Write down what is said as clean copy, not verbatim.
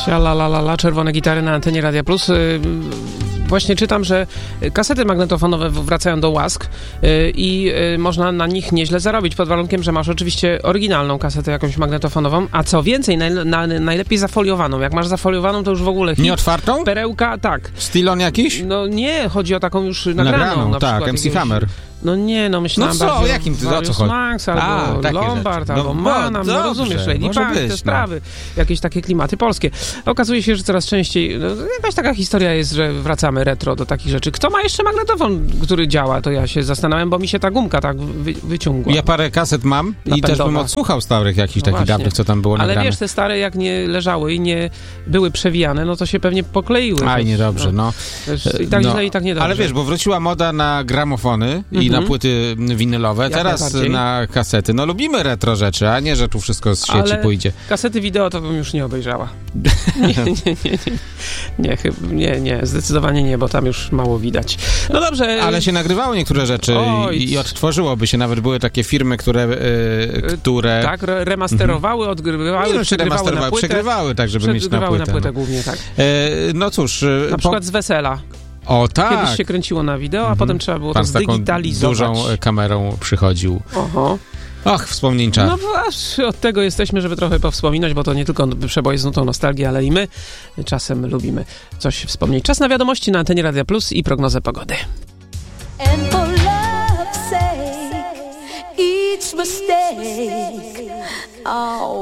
Sialalala, czerwone gitary na antenie Radia Plus. Właśnie czytam, że kasety magnetofonowe wracają do łask i można na nich nieźle zarobić, pod warunkiem, że masz oczywiście oryginalną kasetę jakąś magnetofonową, a co więcej, najlepiej zafoliowaną. Jak masz zafoliowaną, to już w ogóle hit. Nieotwartą? Perełka, tak. Stylon jakiś? No nie, chodzi o taką już nagraną na tak, przykład, MC Hammer. No nie, no myślałem No co, bardziej o jakim ty, o co Various chodzi? Max, albo Lombard, rzeczy. albo Manam, no rozumiesz, Lady Punk, te sprawy, jakieś takie klimaty polskie. Okazuje się, że coraz częściej, jakaś taka historia jest, że wracamy retro do takich rzeczy. Kto ma jeszcze magnetofon, który działa, to ja się zastanawiam, bo mi się ta gumka tak wyciągła. Ja parę kaset mam i też bym odsłuchał starych jakichś takich dawnych, co tam było nagrane. Ale wiesz, te stare jak nie leżały i nie były przewijane, no to się pewnie pokleiły. Aj, niedobrze, no. I tak źle, i tak niedobrze. Ale wiesz, bo wróciła moda na gramofony i na płyty winylowe, teraz na kasety. No lubimy retro rzeczy, a nie, że tu wszystko z sieci pójdzie. Kasety wideo to bym już nie obejrzała. Nie, zdecydowanie nie, bo tam już mało widać. No dobrze. Ale się nagrywało niektóre rzeczy i odtworzyłoby się. Nawet były takie firmy, które... Tak, remasterowały, odgrywały, przegrywały tak, żeby mieć na płytę. Głównie, tak. No cóż... Na przykład z wesela. O tak! Kiedyś się kręciło na wideo, a potem trzeba było to zdigitalizować. Z taką dużą kamerą przychodził. Oho. Och, wspomnień czar. No właśnie, od tego jesteśmy, żeby trochę powspominać, bo to nie tylko przeboje z nutą nostalgii, ale i my czasem lubimy coś wspomnieć. Czas na wiadomości na antenie Radia Plus i prognozę pogody. And for love's sake, each mistake,